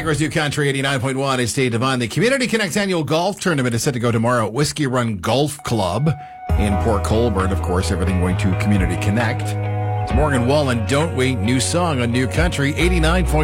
Niagara's New Country 89.1 is State Divine. The Community Connect annual golf tournament is set to go tomorrow at Whiskey Run Golf Club in Port Colborne. Of course, everything going to Community Connect. It's Morgan Wallen, Don't Wait, new song on New Country 89.1.